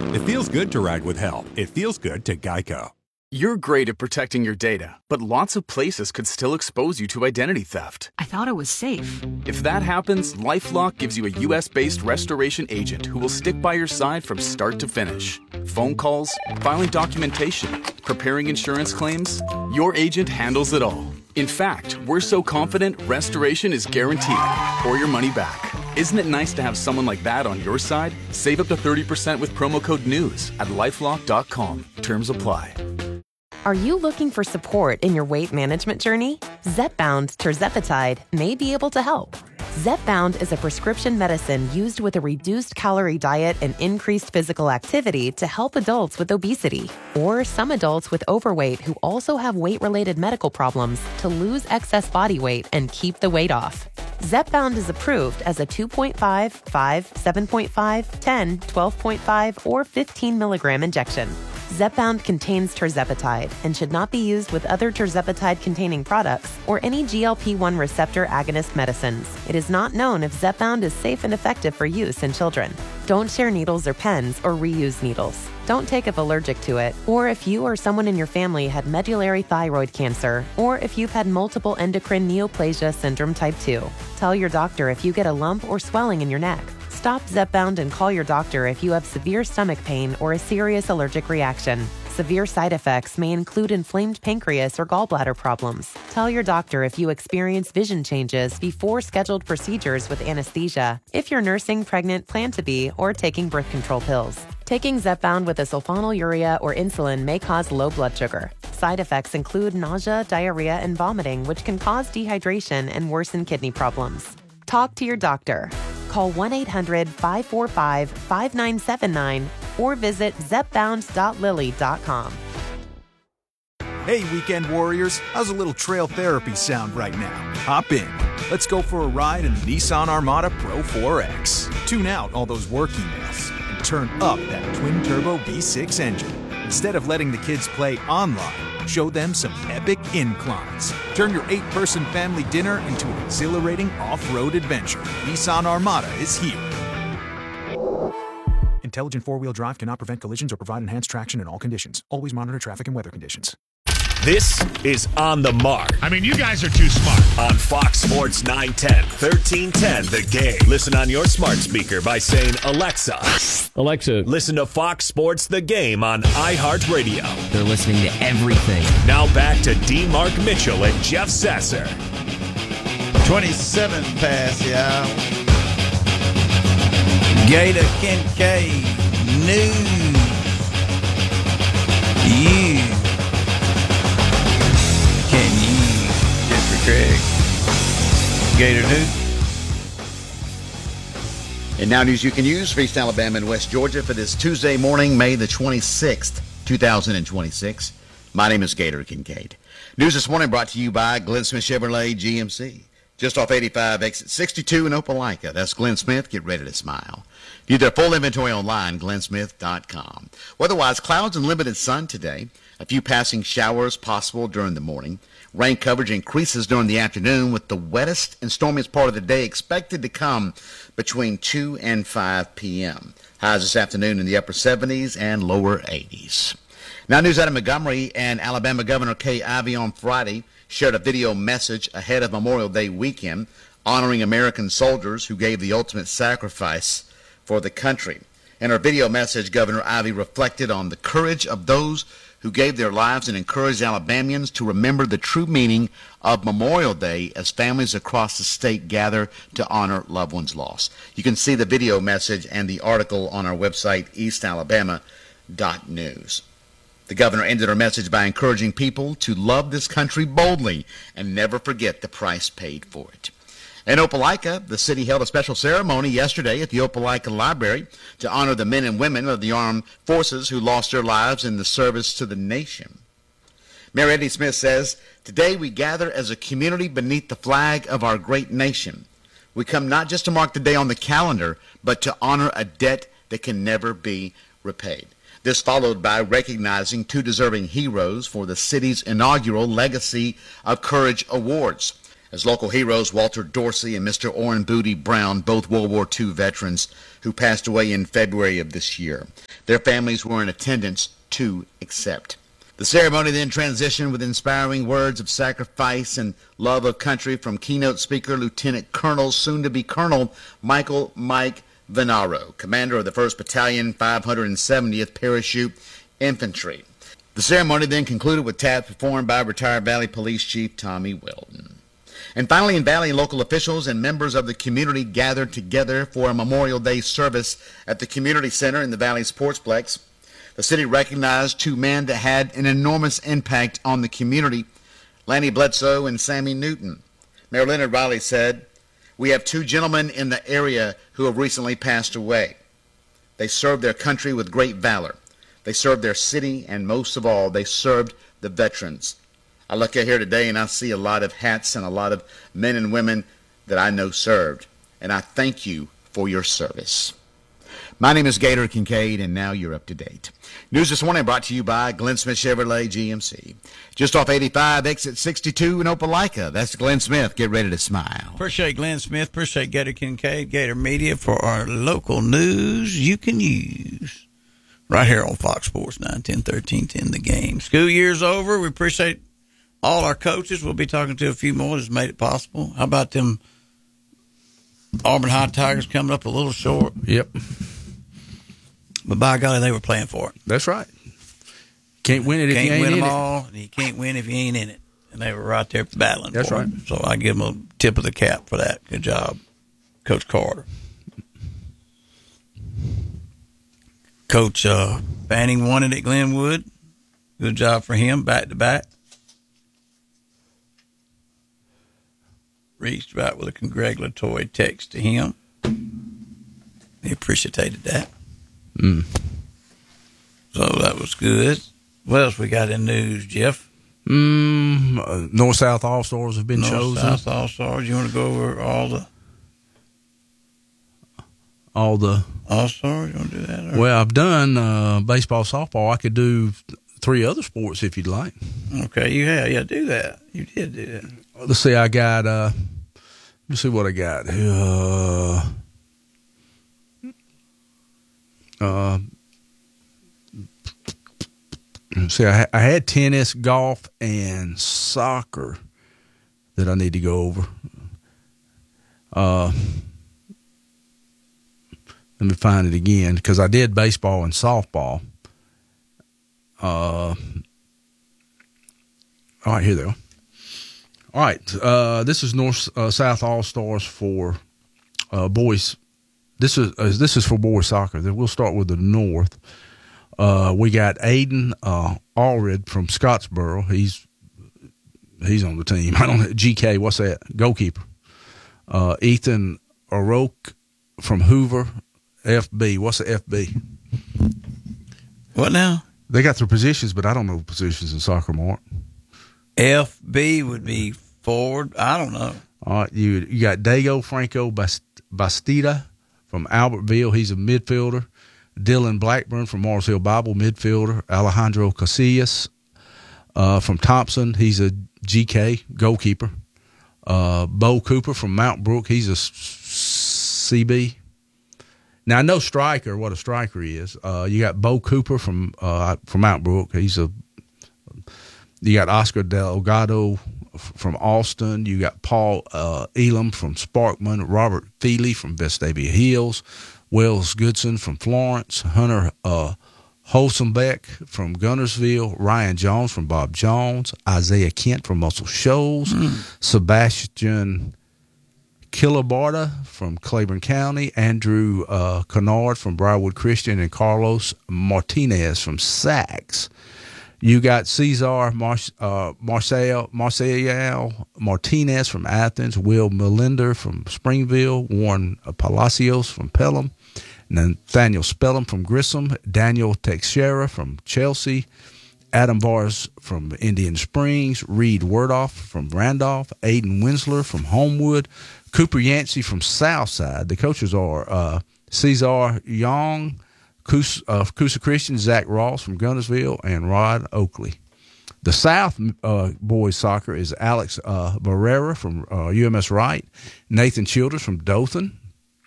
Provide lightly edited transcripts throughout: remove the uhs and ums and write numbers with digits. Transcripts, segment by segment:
It feels good to ride with help. It feels good to Geico. You're great at protecting your data, but lots of places could still expose you to identity theft. I thought it was safe. If that happens, LifeLock gives you a U.S.-based restoration agent who will stick by your side from start to finish. Phone calls, filing documentation, preparing insurance claims, your agent handles it all. In fact, we're so confident restoration is guaranteed or your money back. Isn't it nice to have someone like that on your side? Save up to 30% with promo code NEWS at LifeLock.com. Terms apply. Are you looking for support in your weight management journey? Zepbound tirzepatide may be able to help. Zepbound is a prescription medicine used with a reduced calorie diet and increased physical activity to help adults with obesity or some adults with overweight who also have weight-related medical problems to lose excess body weight and keep the weight off. Zepbound is approved as a 2.5, 5, 7.5, 10, 12.5, or 15 milligram injection. Zepbound contains tirzepatide and should not be used with other tirzepatide-containing products or any GLP-1 receptor agonist medicines. It is not known if Zepbound is safe and effective for use in children. Don't share needles or pens or reuse needles. Don't take if allergic to it, or if you or someone in your family had medullary thyroid cancer, or if you've had multiple endocrine neoplasia syndrome type 2. Tell your doctor if you get a lump or swelling in your neck. Stop Zepbound and call your doctor if you have severe stomach pain or a serious allergic reaction. Severe side effects may include inflamed pancreas or gallbladder problems. Tell your doctor if you experience vision changes before scheduled procedures with anesthesia, if you're nursing, pregnant, plan to be, or taking birth control pills. Taking Zepbound with a sulfonylurea or insulin may cause low blood sugar. Side effects include nausea, diarrhea, and vomiting, which can cause dehydration and worsen kidney problems. Talk to your doctor. Call 1-800-545-5979 or visit zepbound.lilly.com. Hey, weekend warriors, how's a little trail therapy sound right now? Hop in. Let's go for a ride in the Nissan Armada Pro 4X. Tune out all those work emails and turn up that twin-turbo V6 engine. Instead of letting the kids play online, show them some epic inclines. Turn your 8-person family dinner into an exhilarating off-road adventure. Nissan Armada is here. Intelligent four-wheel drive cannot prevent collisions or provide enhanced traction in all conditions. Always monitor traffic and weather conditions. This is On the Mark. I mean, you guys are too smart. On Fox Sports 910, 1310, The Game. Listen on your smart speaker by saying, Alexa, listen to Fox Sports The Game on iHeartRadio. They're listening to everything. Now back to D. Mark Mitchell and Jeff Sasser. 27 past the hour. Gator Kincaid News. You can use Jeffrey Craig. Gator News. And now news you can use for East Alabama and West Georgia for this Tuesday morning, May the 26th, 2026. My name is Gator Kincaid. News this morning brought to you by Glenn Smith Chevrolet GMC. Just off 85, exit 62 in Opelika. That's Glenn Smith. Get ready to smile. View their full inventory online, glennsmith.com. Weather-wise, clouds and limited sun today. A few passing showers possible during the morning. Rain coverage increases during the afternoon with the wettest and stormiest part of the day expected to come between 2 and 5 p.m. Highs this afternoon in the upper 70s and lower 80s. Now news out of Montgomery, and Alabama Governor Kay Ivey on Friday shared a video message ahead of Memorial Day weekend honoring American soldiers who gave the ultimate sacrifice for the country. In her video message, Governor Ivey reflected on the courage of those who gave their lives and encouraged Alabamians to remember the true meaning of Memorial Day as families across the state gather to honor loved ones lost. You can see the video message and the article on our website, eastalabama.news. The governor ended her message by encouraging people to love this country boldly and never forget the price paid for it. In Opelika, the city held a special ceremony yesterday at the Opelika Library to honor the men and women of the armed forces who lost their lives in the service to the nation. Mayor Eddie Smith says, "Today we gather as a community beneath the flag of our great nation. We come not just to mark the day on the calendar, but to honor a debt that can never be repaid." This followed by recognizing two deserving heroes for the city's inaugural Legacy of Courage Awards. as local heroes Walter Dorsey and Mr. Orrin Booty Brown, both World War II veterans who passed away in February of this year. Their families were in attendance to accept. The ceremony then transitioned with inspiring words of sacrifice and love of country from keynote speaker Lieutenant Colonel, soon-to-be Colonel, Michael Mike Venaro, commander of the 1st Battalion, 570th Parachute Infantry. The ceremony then concluded with taps performed by retired Valley Police Chief Tommy Weldon. And finally, in Valley, local officials and members of the community gathered together for a Memorial Day service at the Community Center in the Valley Sportsplex. The city recognized two men that had an enormous impact on the community, Lanny Bledsoe and Sammy Newton. Mayor Leonard Riley said, "We have two gentlemen in the area who have recently passed away. They served their country with great valor. They served their city, and most of all, they served the veterans." I look out here today and I see a lot of hats and a lot of men and women that I know served, and I thank you for your service. My name is Gator Kincaid, and now you're up to date. News this morning brought to you by Glenn Smith Chevrolet GMC. Just off 85, exit 62 in Opelika. That's Glenn Smith. Get ready to smile. Appreciate Glenn Smith. Appreciate Gator Kincaid, Gator Media for our local news you can use. Right here on Fox Sports 910, 1310, The Game. School year's over. We appreciate all our coaches. We'll be talking to a few more that's made it possible. How about them Auburn High Tigers coming up a little short? Yep. But by golly, they were playing for it. That's right. Can't win it if you ain't in it. Can't win them all, and you can't win if you ain't in it. And they were right there battling for it. That's right. So I give them a tip of the cap for that. Good job, Coach Carter. Coach Fanning won it at Glenwood. Good job for him, back-to-back. Reached out with a congratulatory text to him. He appreciated that. So that was good. What else we got in news, Jeff? North-South All-Stars have been chosen. North-South All-Stars. You want to go over all the All-Stars? You want to do that? Or? Well, I've done baseball, softball. I could do 3 other sports if you'd like. Okay, you have. Yeah, do that. You did do that. Let's see. I got. Let me see what I got. See, I had tennis, golf, and soccer that I need to go over. Let me find it again because I did baseball and softball. All right, here they are. All right, this is North-South All-Stars for boys. This is for boys soccer. Then we'll start with the North. We got Aiden Allred from Scottsboro. He's on the team. I don't know. GK, what's that? Goalkeeper. Ethan O'Rourke from Hoover. FB. What's the FB? What now? They got their positions, but I don't know positions in soccer, Mark. FB would be forward. I don't know. All right, you got Dago Franco Bastida from Albertville. He's a midfielder. Dylan Blackburn from Mars Hill Bible, midfielder. Alejandro Casillas from Thompson. He's a GK, goalkeeper. Bo Cooper from Mount Brook. He's a CB. Now, I know striker, what a striker is. You got Bo Cooper from Mount Brook. You got Oscar Delgado from Austin. You got Paul Elam from Sparkman. Robert Feely from Vestavia Hills. Wells Goodson from Florence. Hunter Holsenbeck from Gunnersville. Ryan Jones from Bob Jones. Isaiah Kent from Muscle Shoals. Sebastian Kilabarda from Claiborne County, Andrew Kennard from Briarwood Christian, and Carlos Martinez from Sachs. You got Cesar Marcial Martinez from Athens, Will Melinder from Springville, Warren Palacios from Pelham, Nathaniel Spellum from Grissom, Daniel Teixeira from Chelsea, Adam Vars from Indian Springs, Reed Werdoff from Randolph, Aiden Winsler from Homewood, Cooper Yancey from Southside. The coaches are Cesar Young, Coosa Christian, Zach Ross from Gunnersville, and Rod Oakley. The South boys soccer is Alex Barrera from UMS Wright, Nathan Childers from Dothan,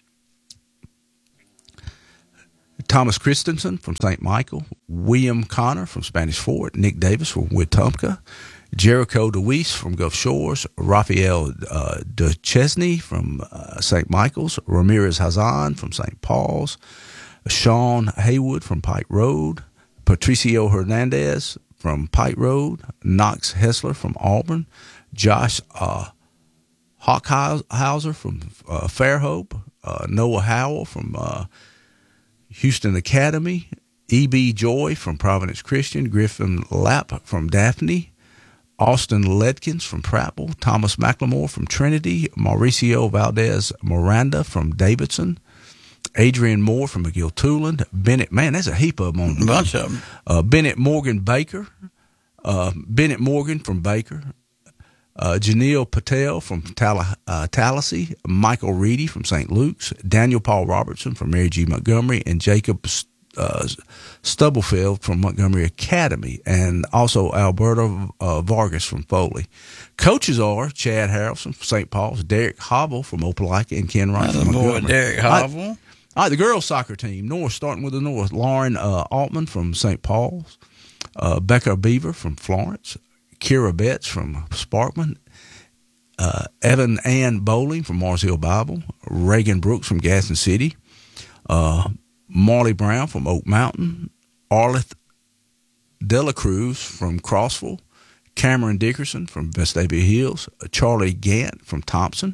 Thomas Christensen from St. Michael, William Connor from Spanish Fort, Nick Davis from Wetumpka, Jericho DeWeese from Gulf Shores, Raphael Duchesne from St. Michael's, Ramirez Hazan from St. Paul's, Sean Haywood from Pike Road, Patricio Hernandez from Pike Road, Knox Hessler from Auburn, Josh Hockhauser from Fairhope, Noah Howell from Houston Academy, E.B. Joy from Providence Christian, Griffin Lapp from Daphne, Austin Ledkins from Prattville, Thomas McLemore from Trinity, Mauricio Valdez Miranda from Davidson, Adrian Moore from McGill-Tooland, Bennett, man, there's a heap of them on a bunch of them. Bennett Morgan Baker, Bennett Morgan from Baker, Janelle Patel from Tallahassee, Michael Reedy from St. Luke's, Daniel Paul Robertson from Mary G. Montgomery, and Jacob Stubblefield from Montgomery Academy, and also Alberto Vargas from Foley. Coaches are Chad Harrelson from St. Paul's, Derek Hobble from Opelika, and Ken Wright from Montgomery. Boy, Derek Hobble. All right, the girls' soccer team, North, starting with the North, Lauren Altman from St. Paul's, Becca Beaver from Florence, Kira Betts from Sparkman, Evan Ann Bowling from Mars Hill Bible, Reagan Brooks from Gaston City, Marley Brown from Oak Mountain, Arleth Dela Cruz from Crossville, Cameron Dickerson from Vestavia Hills, Charlie Gant from Thompson,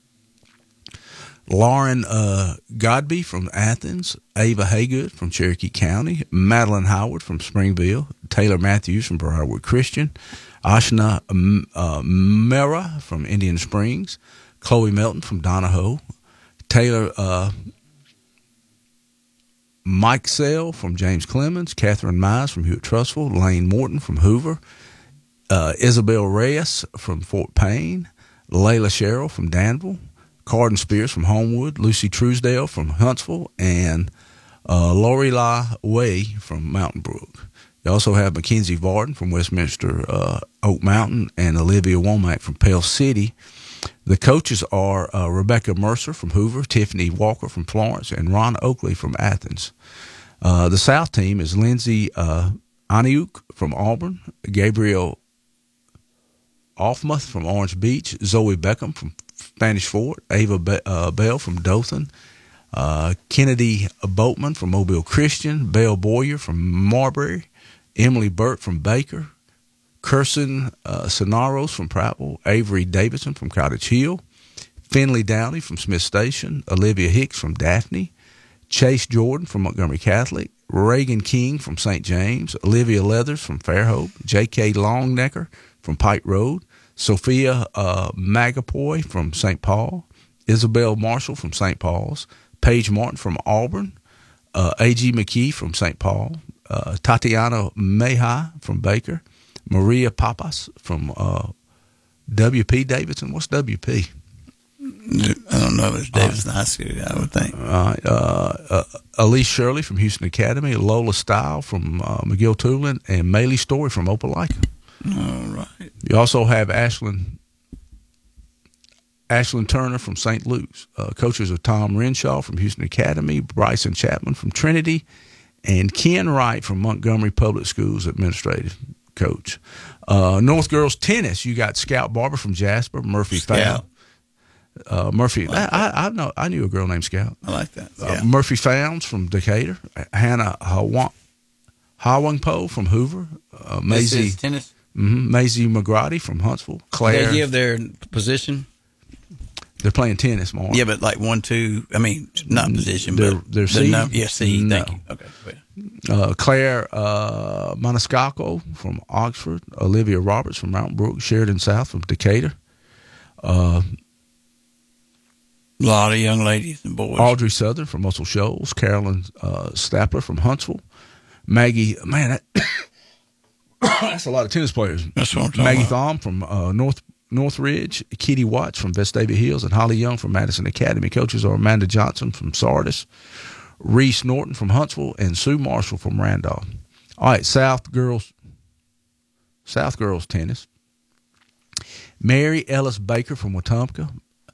Lauren Godby from Athens, Ava Haygood from Cherokee County, Madeline Howard from Springville, Taylor Matthews from Briarwood Christian, Ashna Mera from Indian Springs, Chloe Melton from Donahoe, Taylor Mike Sell from James Clemens, Catherine Mize from Hewitt-Trussville, Lane Morton from Hoover, Isabel Reyes from Fort Payne, Layla Sherrill from Danville, Carden Spears from Homewood, Lucy Truesdale from Huntsville, and Lori La Way from Mountain Brook. You also have Mackenzie Varden from Westminster Oak Mountain and Olivia Womack from Pell City. The coaches are Rebecca Mercer from Hoover, Tiffany Walker from Florence, and Ron Oakley from Athens. The South team is Lindsay Aniuk from Auburn, Gabriel Offmuth from Orange Beach, Zoe Beckham from Spanish Fort, Ava Bell from Dothan, Kennedy Boatman from Mobile Christian, Belle Boyer from Marbury, Emily Burt from Baker, Kirsten Sonaros from Prattville, Avery Davidson from Cottage Hill, Finley Downey from Smith Station, Olivia Hicks from Daphne, Chase Jordan from Montgomery Catholic, Reagan King from St. James, Olivia Leathers from Fairhope, J.K. Longnecker from Pike Road, Sophia Magapoy from St. Paul, Isabel Marshall from St. Paul's, Paige Martin from Auburn, A.G. McKee from St. Paul, Tatiana Meha from Baker, Maria Papas from W.P. Davidson. What's W.P.? I don't know. It's Davidson High School, I would think. Elise Shirley from Houston Academy, Lola Stile from McGill-Tooland, and Maylee Story from Opelika. All right. You also have Ashlyn Turner from St. Luke's. Coaches are Tom Renshaw from Houston Academy, Bryson Chapman from Trinity, and Ken Wright from Montgomery Public Schools administrative coach. North Girls Tennis, you got Scout Barber from Jasper, Murphy Found. Murphy, I knew a girl named Scout. I like that. Murphy Founds from Decatur, Hannah Hawangpo from Hoover, Maisie tennis. Maisie McGrady from Huntsville, Claire. They give their position. They're playing tennis, Mark. Yeah, but like 1, 2. I mean, not position, but their seed. Seed. No. Thank you. Okay. Claire Maniscalco from Oxford, Olivia Roberts from Mountain Brook, Sheridan South from Decatur. A lot of young ladies and boys. Audrey Southern from Muscle Shoals, Carolyn Stapler from Huntsville, Maggie. Man, that's a lot of tennis players. That's what I'm talking Maggie about. Thom from Northridge, Kitty Watts from Vestavia Hills, and Holly Young from Madison Academy. Coaches are Amanda Johnson from Sardis, Reese Norton from Huntsville, and Sue Marshall from Randolph. All right, South girls South Girls Tennis. Mary Ellis Baker from Wetumpka.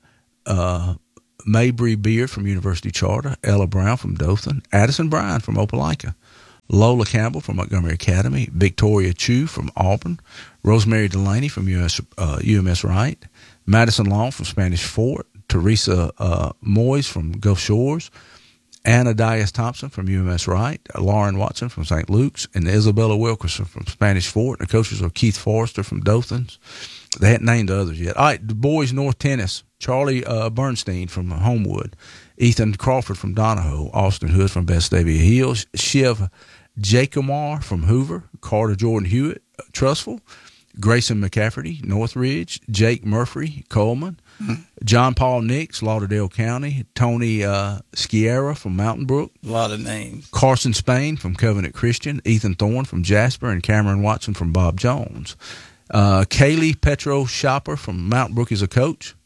Mabry Beard from University Charter. Ella Brown from Dothan. Addison Bryan from Opelika. Lola Campbell from Montgomery Academy. Victoria Chu from Auburn. Rosemary Delaney from UMS Wright. Madison Long from Spanish Fort. Teresa Moyes from Gulf Shores. Anna Dias Thompson from UMS Wright. Lauren Watson from St. Luke's. And Isabella Wilkerson from Spanish Fort. The coaches are Keith Forrester from Dothan's. They hadn't named others yet. All right, the boys North Tennis. Charlie Bernstein from Homewood. Ethan Crawford from Donahoe. Austin Hood from Vestavia Hills. Shiv Jacomar from Hoover. Carter Jordan Hewitt, Trussville. Grayson McCafferty, Northridge. Jake Murphy, Coleman. John Paul Nix, Lauderdale County. Tony Sciarra from Mountain Brook. A lot of names. Carson Spain from Covenant Christian. Ethan Thorne from Jasper. And Cameron Watson from Bob Jones. Kaylee Petro Shopper from Mountain Brook is a coach.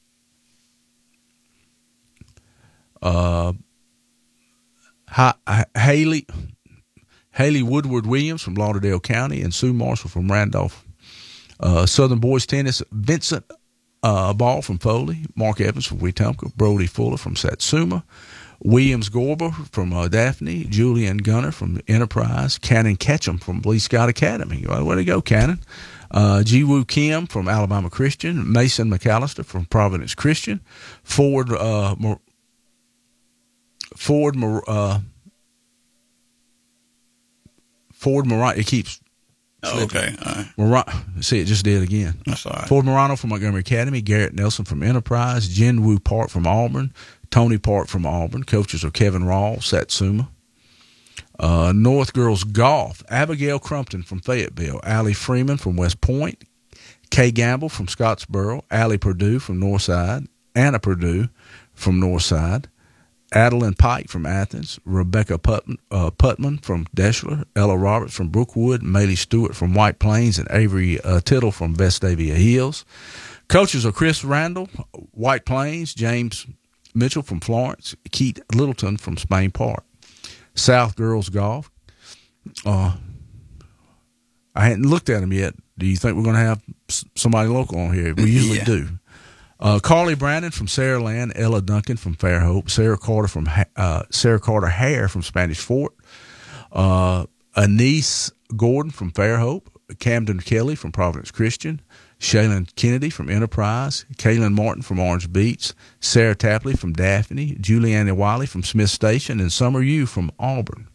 Haley Woodward Williams from Lauderdale County, and Sue Marshall from Randolph. Southern Boys Tennis, Vincent Ball from Foley, Mark Evans from Wetumpka, Brody Fuller from Satsuma, Williams Gorber from Daphne, Julian Gunner from Enterprise, Cannon Ketchum from Lee Scott Academy. Way to go, Cannon. Ji-Woo Kim from Alabama Christian, Mason McAllister from Providence Christian, Ford Moran. It keeps. Oh, okay. All right. See, it just did again. That's all right. Ford Morano from Montgomery Academy, Garrett Nelson from Enterprise, Jin Woo Park from Auburn, Tony Park from Auburn. Coaches are Kevin Rawls, Satsuma. North Girls Golf, Abigail Crumpton from Fayetteville, Allie Freeman from West Point, Kay Gamble from Scottsboro, Allie Purdue from Northside, Anna Purdue from Northside, Adeline Pike from Athens, Rebecca Putman from Deschler, Ella Roberts from Brookwood, Maylee Stewart from White Plains, and Avery Tittle from Vestavia Hills. Coaches are Chris Randall, White Plains, James Mitchell from Florence, Keith Littleton from Spain Park. South Girls Golf. I hadn't looked at them yet. Do you think we're going to have somebody local on here? We usually do. Carly Brandon from Saraland, Ella Duncan from Fairhope, Sarah Carter Hare from Spanish Fort, Anise Gordon from Fairhope, Camden Kelly from Providence Christian, Shaylin Kennedy from Enterprise, Kaylin Martin from Orange Beach, Sarah Tapley from Daphne, Juliana Wiley from Smith Station, and Summer Yu from Auburn.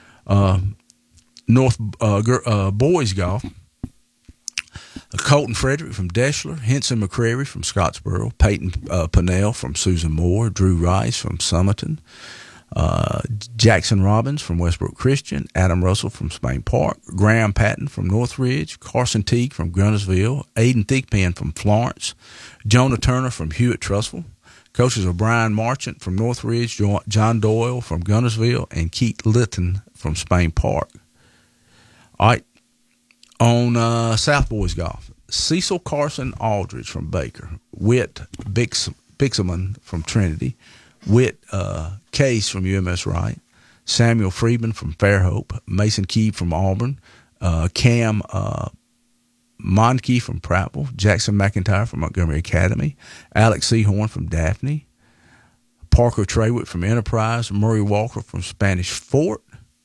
Boys Golf, Colton Frederick from Deschler, Henson McCrary from Scottsboro, Peyton Pinnell from Susan Moore, Drew Rice from Summerton, Jackson Robbins from Westbrook Christian, Adam Russell from Spain Park, Graham Patton from Northridge, Carson Teague from Gunnersville, Aiden Thigpen from Florence, Jonah Turner from Hewitt Trussville. Coaches are Brian Marchant from Northridge, John Doyle from Gunnersville, and Keith Litton from Spain Park. All right. On South Boys Golf, Cecil Carson Aldridge from Baker, Whit Bixaman from Trinity, Whit Case from UMS Wright, Samuel Friedman from Fairhope, Mason Keeve from Auburn, Cam Monke from Prattville, Jackson McIntyre from Montgomery Academy, Alex Seahorn from Daphne, Parker Traywick from Enterprise, Murray Walker from Spanish Fort,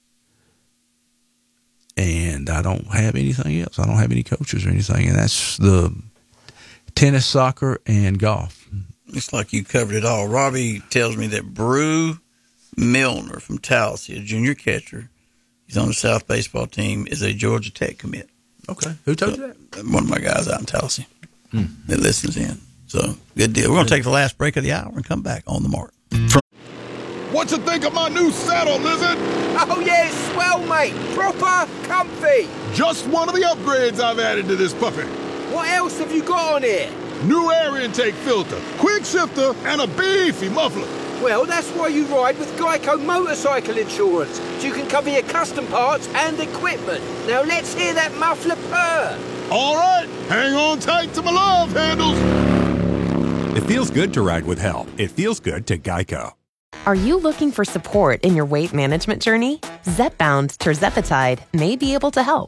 and I don't have anything else. I don't have any coaches or anything, and that's the tennis, soccer, and golf. Looks like you covered it all. Robbie tells me that Brew Milner from Tallahassee, a junior catcher, he's on the South baseball team, is a Georgia Tech commit. Okay. Who told you that? One of my guys out in Tallahassee that listens in. So, good deal. We're going to take the last break of the hour and come back on the mark. What you think of my new saddle, Lizard? Oh, yeah, it's swell, mate. Proper comfy. Just one of the upgrades I've added to this puppy. What else have you got on here? New air intake filter, quick shifter, and a beefy muffler. Well, that's why you ride with Geico Motorcycle Insurance, so you can cover your custom parts and equipment. Now let's hear that muffler purr. All right, hang on tight to my love handles. It feels good to ride with help. It feels good to Geico. Are you looking for support in your weight management journey? Zepbound Tirzepatide may be able to help.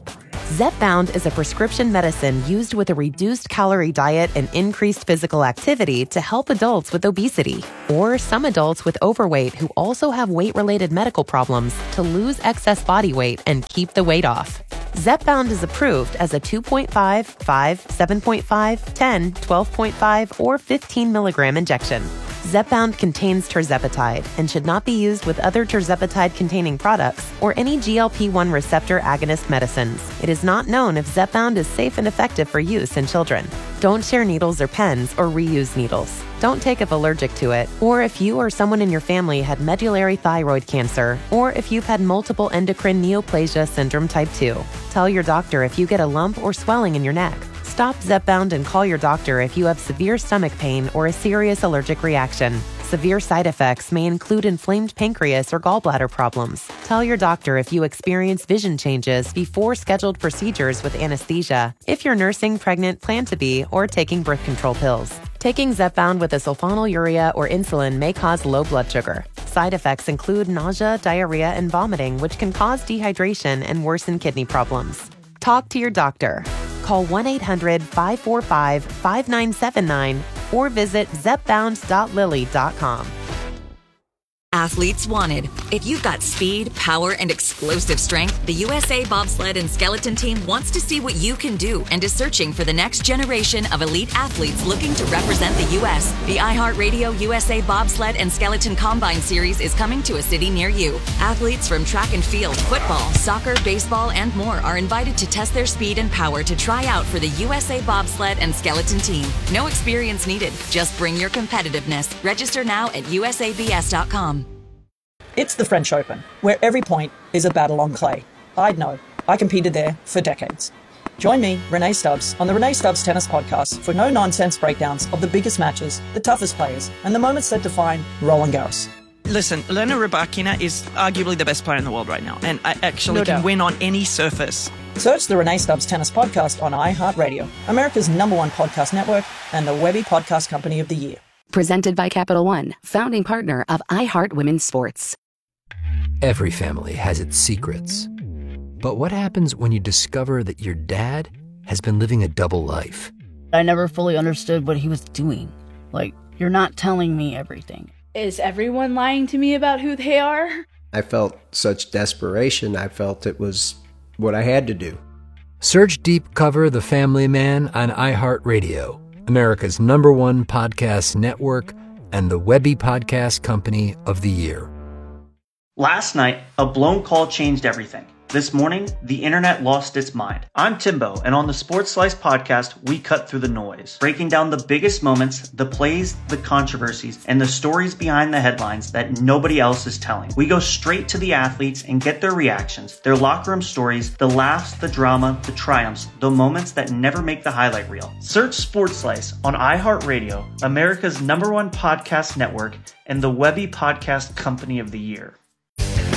Zepbound is a prescription medicine used with a reduced calorie diet and increased physical activity to help adults with obesity, or some adults with overweight who also have weight-related medical problems to lose excess body weight and keep the weight off. Zepbound is approved as a 2.5, 5, 7.5, 10, 12.5, or 15 milligram injection. Zepbound contains tirzepatide and should not be used with other tirzepatide-containing products or any GLP-1 receptor agonist medicines. It is not known if Zepbound is safe and effective for use in children. Don't share needles or pens or reuse needles. Don't take if allergic to it, or if you or someone in your family had medullary thyroid cancer, or if you've had multiple endocrine neoplasia syndrome type 2. Tell your doctor if you get a lump or swelling in your neck. Stop Zepbound and call your doctor if you have severe stomach pain or a serious allergic reaction. Severe side effects may include inflamed pancreas or gallbladder problems. Tell your doctor if you experience vision changes before scheduled procedures with anesthesia, if you're nursing, pregnant, plan to be, or taking birth control pills. Taking Zepbound with a sulfonylurea or insulin may cause low blood sugar. Side effects include nausea, diarrhea, and vomiting, which can cause dehydration and worsen kidney problems. Talk to your doctor. Call 1-800-545-5979 or visit zepbound.lilly.com. Athletes wanted. If you've got speed, power, and explosive strength, the USA Bobsled and Skeleton Team wants to see what you can do and is searching for the next generation of elite athletes looking to represent the U.S. The iHeartRadio USA Bobsled and Skeleton Combine Series is coming to a city near you. Athletes from track and field, football, soccer, baseball, and more are invited to test their speed and power to try out for the USA Bobsled and Skeleton Team. No experience needed. Just bring your competitiveness. Register now at usabs.com. It's the French Open, where every point is a battle on clay. I'd know. I competed there for decades. Join me, Renee Stubbs, on the Renee Stubbs Tennis Podcast for no-nonsense breakdowns of the biggest matches, the toughest players, and the moments that define Roland Garros. Listen, Elena Rybakina is arguably the best player in the world right now, and I actually can win on any surface. Search the Renee Stubbs Tennis Podcast on iHeartRadio, America's #1 podcast network, and the Webby Podcast Company of the Year. Presented by Capital One, founding partner of iHeart Women's Sports. Every family has its secrets. But what happens when you discover that your dad has been living a double life? I never fully understood what he was doing. Like, you're not telling me everything. Is everyone lying to me about who they are? I felt such desperation. I felt it was what I had to do. Search Deep Cover The Family Man on iHeartRadio, America's #1 podcast network, and the Webby Podcast Company of the Year. Last night, a blown call changed everything. This morning, the internet lost its mind. I'm Timbo, and on the Sports Slice podcast, we cut through the noise, breaking down the biggest moments, the plays, the controversies, and the stories behind the headlines that nobody else is telling. We go straight to the athletes and get their reactions, their locker room stories, the laughs, the drama, the triumphs, the moments that never make the highlight reel. Search Sports Slice on iHeartRadio, America's #1 podcast network, and the Webby Podcast Company of the Year.